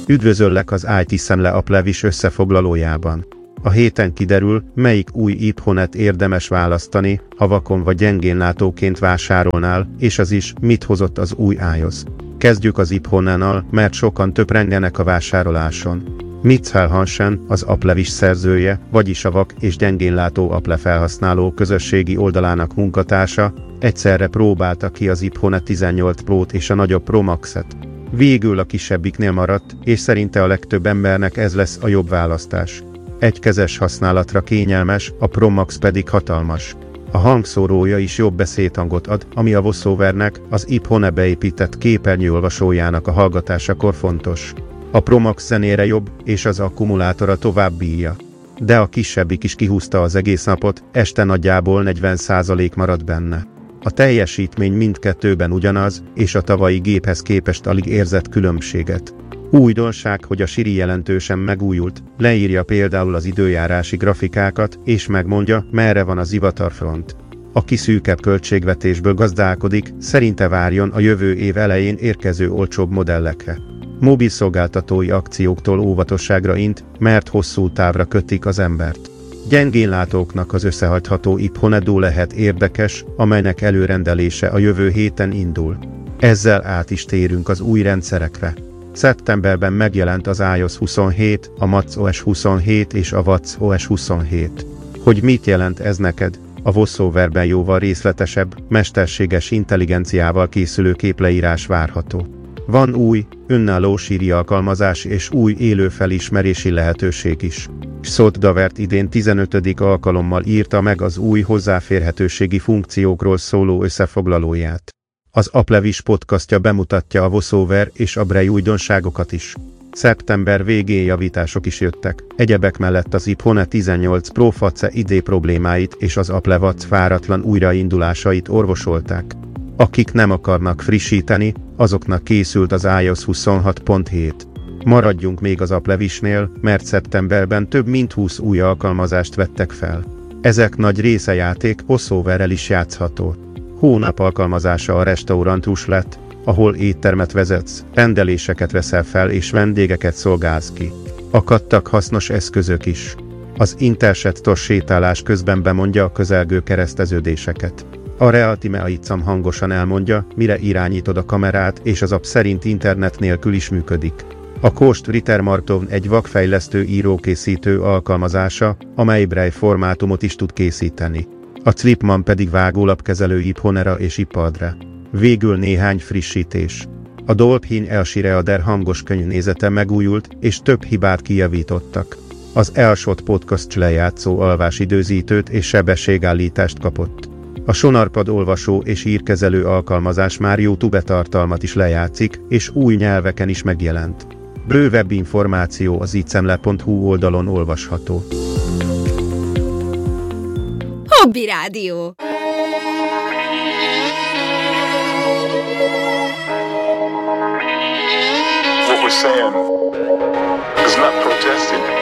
Üdvözöllek az IT Szemle Applevis összefoglalójában. A héten kiderül, melyik új iPhone-et érdemes választani, ha vakon vagy gyengénlátóként vásárolnál, és az is, mit hozott az új iOS. Kezdjük az iPhone-nal, mert sokan töprengenek a vásároláson. Michael Hansen, az Applevis szerzője, vagyis a vak és gyengénlátó Apple felhasználó közösségi oldalának munkatársa, egyszerre próbálta ki az iPhone 18 Pro-t és a nagyobb Pro Max-et. Végül a kisebbiknél maradt, és szerinte a legtöbb embernek ez lesz a jobb választás. Egykezes használatra kényelmes, a Pro Max pedig hatalmas. A hangszórója is jobb beszédhangot ad, ami a VoiceOvernek, az iPhone beépített képernyőolvasójának a hallgatásakor fontos. A Pro Max zenére jobb, és az akkumulátora tovább bírja. De a kisebbik is kihúzta az egész napot, este nagyjából 40% maradt benne. A teljesítmény mindkettőben ugyanaz, és a tavalyi géphez képest alig érzett különbséget. Újdonság, hogy a Siri jelentősen megújult, leírja például az időjárási grafikákat, és megmondja, merre van az ivatarfront. Aki szűkebb költségvetésből gazdálkodik, szerinte várjon a jövő év elején érkező olcsóbb modellekre. Mobil szolgáltatói akcióktól óvatosságra int, mert hosszú távra kötik az embert. Gyengénlátóknak az összehajtható iPhone Duo lehet érdekes, amelynek előrendelése a jövő héten indul. Ezzel át is térünk az új rendszerekre. Szeptemberben megjelent az iOS 27, a macOS 27 és a watchOS 27. Hogy mit jelent ez neked? A VoiceOverben jóval részletesebb, mesterséges intelligenciával készülő képleírás várható. Van új, önálló Siri alkalmazás és új élő felismerési lehetőség is. Scott Davert idén 15. alkalommal írta meg az új hozzáférhetőségi funkciókról szóló összefoglalóját. Az Applevis podcastja bemutatja a VoiceOver és a Braille újdonságokat is. Szeptember végén javítások is jöttek, egyebek mellett az iPhone 18 Pro Face ID problémáit és az Apple Watch váratlan újraindulásait orvosolták. Akik nem akarnak frissíteni, azoknak készült az iOS 26.7. Maradjunk még az Applevisnél, mert szeptemberben több mint 20 új alkalmazást vettek fel. Ezek nagy része játék VoiceOverrel is játszható. Hónap alkalmazása a restaurantus lett, ahol éttermet vezetsz, rendeléseket veszel fel és vendégeket szolgálsz ki. Akadtak hasznos eszközök is. Az Interceptor sétálás közben bemondja a közelgő kereszteződéseket. A Realtime Aicam hangosan elmondja, mire irányítod a kamerát, és az app szerint internet nélkül is működik. A Kost Ritermartovn egy vakfejlesztő írókészítő alkalmazása, amely Braille formátumot is tud készíteni. A Clipman pedig vágólapkezelő iPhone-ra és iPadra. Végül néhány frissítés. A Dolphin Elshi Reader hangos könyvnézete megújult, és több hibát kijavítottak. Az Elshot Podcast lejátszó alvásidőzítőt és sebességállítást kapott. A Sonarpad olvasó és írkezelő alkalmazás már YouTube tartalmat is lejátszik, és új nyelveken is megjelent. Bővebb információ az itszemle.hu oldalon olvasható. Hobby Rádió. What we're saying is not protesting.